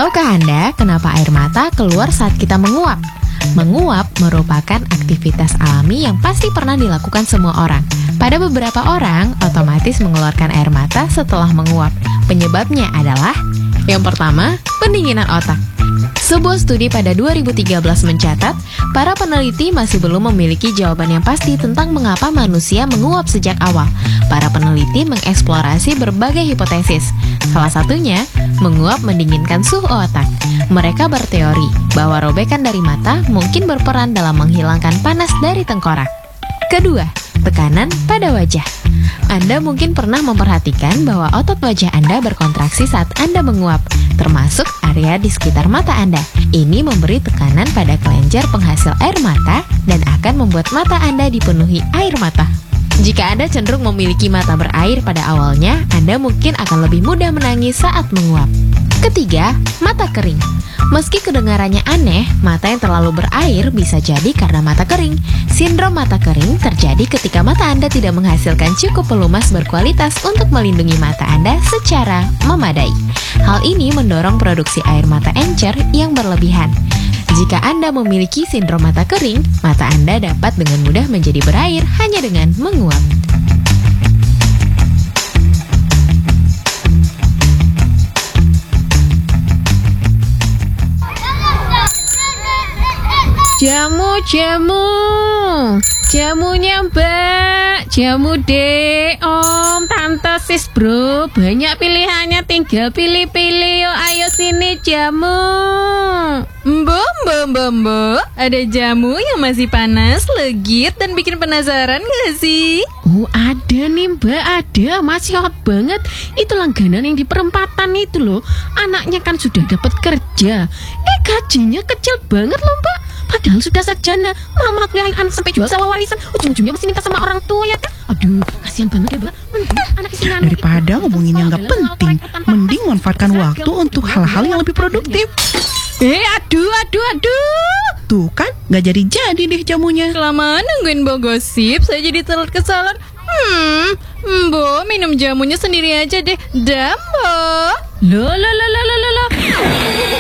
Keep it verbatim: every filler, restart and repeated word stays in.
Tahukah Anda kenapa air mata keluar saat kita menguap? Menguap merupakan aktivitas alami yang pasti pernah dilakukan semua orang. Pada beberapa orang, otomatis mengeluarkan air mata setelah menguap. Penyebabnya adalah: yang pertama, pendinginan otak. Sebuah studi pada dua ribu tiga belas mencatat, para peneliti masih belum memiliki jawaban yang pasti tentang mengapa manusia menguap sejak awal. Para peneliti mengeksplorasi berbagai hipotesis. Salah satunya, menguap mendinginkan suhu otak. Mereka berteori bahwa robekan dari mata mungkin berperan dalam menghilangkan panas dari tengkorak. Kedua, tekanan pada wajah. Anda mungkin pernah memperhatikan bahwa otot wajah Anda berkontraksi saat Anda menguap, termasuk area di sekitar mata Anda. Ini memberi tekanan pada kelenjar penghasil air mata dan akan membuat mata Anda dipenuhi air mata. Jika Anda cenderung memiliki mata berair pada awalnya, Anda mungkin akan lebih mudah menangis saat menguap. Ketiga, mata kering. Meski kedengarannya aneh, mata yang terlalu berair bisa jadi karena mata kering. Sindrom mata kering terjadi ketika mata Anda tidak menghasilkan cukup pelumas berkualitas untuk melindungi mata Anda secara memadai. Hal ini mendorong produksi air mata encer yang berlebihan. Jika Anda memiliki sindrom mata kering, mata Anda dapat dengan mudah menjadi berair hanya dengan menguap. Jamu, jamu, jamunya Mbak, jamu dek, om, tante, sis, bro, banyak pilihannya, tinggal pilih-pilih, yuk, ayo sini jamu. Mbak, mbak, mbak, mbak, ada jamu yang masih panas, legit, dan bikin penasaran gak sih? Oh ada nih Mbak, ada, masih hot banget. Itu langganan yang di perempatan itu loh. Anaknya kan sudah dapat kerja, eh gajinya kecil banget loh Mbak. Padahal sudah sarjana, mama ngelain anak sampai jual sawah warisan, ujung-ujungnya masih minta sama orang tua ya kan? Aduh, kasihan banget ya Mbak. Mending anak istri anak daripada ngomongin yang gak penting, mending manfaatkan waktu untuk hal-hal yang lebih produktif. Eh, aduh, aduh, aduh. Tuh kan, gak jadi-jadi deh jamunya. Kelamaan nungguin Mbak gosip, saya jadi telat ke salon. Hmm, Mbak minum jamunya sendiri aja deh. Dah, Mbak. Loh, loh, loh, loh, loh, loh.